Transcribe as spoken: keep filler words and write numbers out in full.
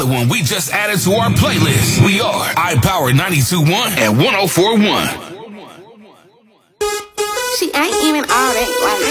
The one we just added to our playlist. We are iPower ninety-two point one and one oh four point one. She ain't even all that like